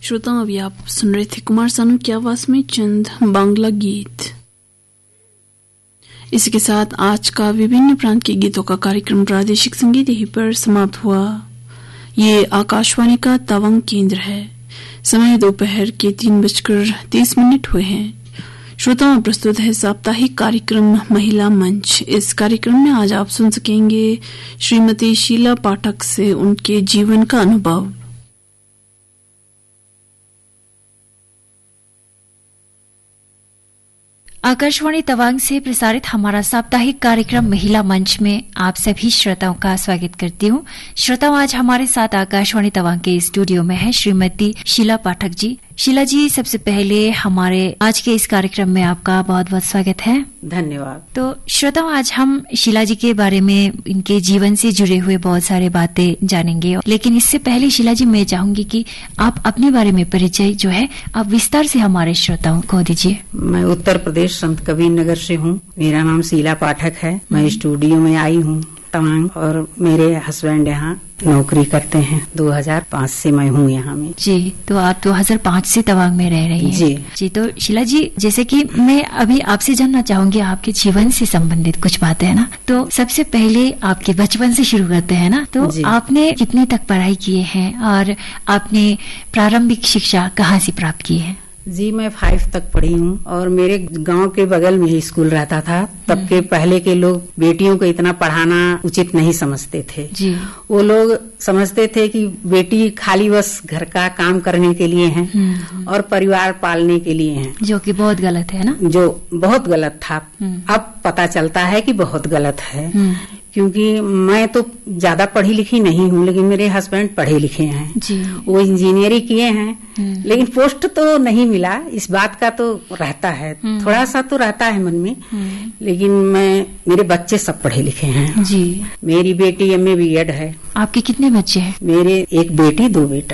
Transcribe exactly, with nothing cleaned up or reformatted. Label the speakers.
Speaker 1: श्रोताओं, अभी आप सुन रहे थे कुमार सानू की आवाज में चंद बांग्ला गीत। इसी के साथ आज का विभिन्न प्रांत के गीतों का कार्यक्रम प्रादेशिक संगीत यहीं पर समाप्त हुआ। ये आकाशवाणी का तवांग केंद्र है। समय दोपहर के तीन बजकर तीस मिनट हुए हैं। श्रोताओं, प्रस्तुत है साप्ताहिक कार्यक्रम महिला मंच। इस कार्यक्रम में आज आप सुन सकेंगे श्रीमती शीला पाठक से उनके जीवन का अनुभव।
Speaker 2: आकाशवाणी तवांग से प्रसारित हमारा साप्ताहिक कार्यक्रम महिला मंच में आप सभी श्रोताओं का स्वागत करती हूँ। श्रोताओं, आज हमारे साथ आकाशवाणी तवांग के स्टूडियो में है श्रीमती शीला पाठक जी। शीला जी, सबसे पहले हमारे आज के इस कार्यक्रम में आपका बहुत बहुत स्वागत है।
Speaker 3: धन्यवाद।
Speaker 2: तो श्रोताओं, आज हम शीला जी के बारे में, इनके जीवन से जुड़े हुए बहुत सारे बातें जानेंगे, लेकिन इससे पहले शीला जी मैं चाहूंगी कि आप अपने बारे में परिचय जो है आप विस्तार से हमारे श्रोताओं को दीजिए।
Speaker 3: मैं उत्तर प्रदेश संत कबीर नगर से हूँ। मेरा नाम शीला पाठक है। मैं स्टूडियो में आई हूँ तवांग, और मेरे हस्बैंड यहाँ नौकरी करते हैं। दो हज़ार पाँच से मैं हूँ यहाँ में।
Speaker 2: जी, तो आप दो हज़ार पाँच से तवांग में रह रही हैं।
Speaker 3: जी
Speaker 2: जी। तो शीला जी, जैसे कि मैं अभी आपसे जानना चाहूंगी आपके जीवन से संबंधित कुछ बातें, है ना। तो सबसे पहले आपके बचपन से शुरू करते हैं ना। तो आपने कितने तक पढ़ाई किए हैं और आपने प्रारंभिक शिक्षा कहाँ से प्राप्त की है?
Speaker 3: जी, मैं फाइव तक पढ़ी हूँ, और मेरे गांव के बगल में ही स्कूल रहता था। तब के पहले के लोग बेटियों को इतना पढ़ाना उचित नहीं समझते थे।
Speaker 2: जी।
Speaker 3: वो लोग समझते थे कि बेटी खाली बस घर का काम करने के लिए है और परिवार पालने के लिए है,
Speaker 2: जो कि बहुत गलत है ना।
Speaker 3: जो बहुत गलत था। अब पता चलता है कि बहुत गलत है, क्योंकि मैं तो ज्यादा पढ़ी लिखी नहीं हूँ, लेकिन मेरे हस्बैंड पढ़े लिखे हैं। जी। वो इंजीनियरिंग किए हैं, लेकिन पोस्ट तो नहीं मिला। इस बात का तो रहता है, थोड़ा सा तो रहता है मन में, लेकिन मैं मेरे बच्चे सब पढ़े लिखे हैं।
Speaker 2: जी।
Speaker 3: मेरी बेटी एम ए बी एड है।
Speaker 2: आपके कितने बच्चे हैं?
Speaker 3: मेरे एक बेटी, दो बेटा।